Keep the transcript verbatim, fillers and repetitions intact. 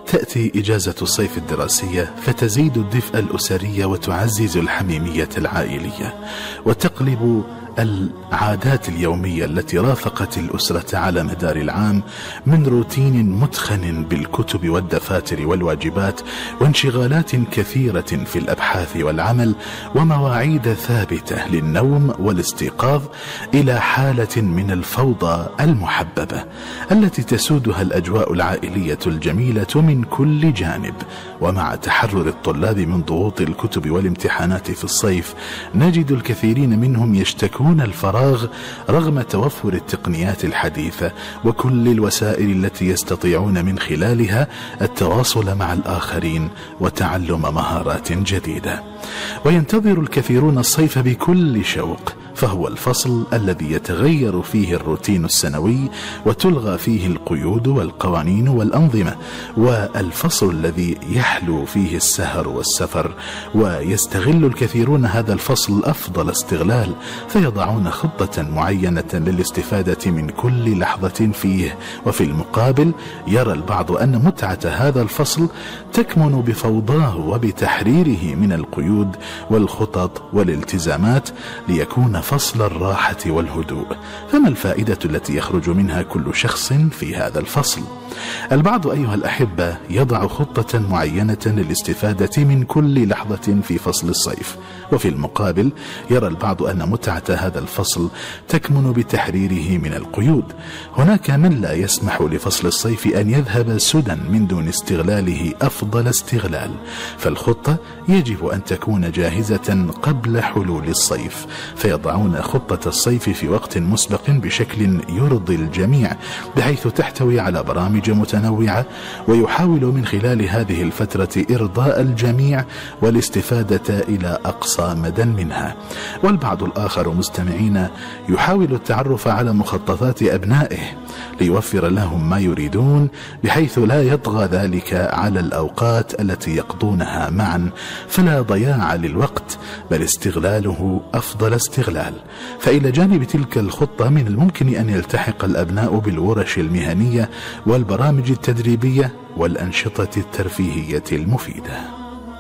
تأتي إجازة الصيف الدراسية فتزيد الدفء الأسري وتعزز الحميمية العائلية، وتقلب العادات اليومية التي رافقت الأسرة على مدار العام من روتين متخن بالكتب والدفاتر والواجبات وانشغالات كثيرة في الأبحاث والعمل ومواعيد ثابتة للنوم والاستيقاظ إلى حالة من الفوضى المحببة التي تسودها الأجواء العائلية الجميلة من كل جانب. ومع تحرر الطلاب من ضغوط الكتب والامتحانات في الصيف نجد الكثيرين منهم يشتكون الفراغ رغم توفر التقنيات الحديثة وكل الوسائل التي يستطيعون من خلالها التواصل مع الآخرين وتعلم مهارات جديدة. وينتظر الكثيرون الصيف بكل شوق، فهو الفصل الذي يتغير فيه الروتين السنوي وتلغى فيه القيود والقوانين والأنظمة، والفصل الذي يحلو فيه السهر والسفر. ويستغل الكثيرون هذا الفصل أفضل استغلال، فيضعون خطة معينة للاستفادة من كل لحظة فيه. وفي المقابل يرى البعض أن متعة هذا الفصل تكمن بفوضاه وبتحريره من القيود والخطط والالتزامات ليكون فصل الراحة والهدوء. فما الفائدة التي يخرج منها كل شخص في هذا الفصل؟ البعض أيها الأحبة يضع خطة معينة للاستفادة من كل لحظة في فصل الصيف، وفي المقابل يرى البعض أن متعة هذا الفصل تكمن بتحريره من القيود. هناك من لا يسمح لفصل الصيف أن يذهب سدى من دون استغلاله أفضل استغلال، فالخطة يجب أن تكون جاهزة قبل حلول الصيف، فيضعون خطة الصيف في وقت مسبق بشكل يرضي الجميع بحيث تحتوي على برامج متنوعة، ويحاول من خلال هذه الفترة إرضاء الجميع والاستفادة إلى أقصى مدى منها. والبعض الآخر مستمعين يحاول التعرف على مخططات أبنائه ليوفر لهم ما يريدون بحيث لا يطغى ذلك على الأوقات التي يقضونها معا، فلا ضياع للوقت بل استغلاله أفضل استغلال. فإلى جانب تلك الخطة من الممكن أن يلتحق الأبناء بالورش المهنية والبرامج التدريبية والأنشطة الترفيهية المفيدة.